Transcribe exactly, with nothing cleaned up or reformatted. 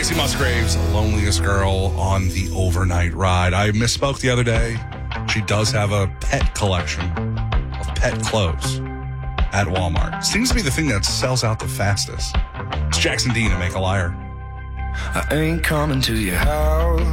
Casey Musgraves, Loneliest Girl on the overnight ride. I misspoke the other day. She does have a pet collection of pet clothes at Walmart. Seems to be the thing that sells out the fastest. It's Jackson Dean and Make a Liar. I ain't coming to your house.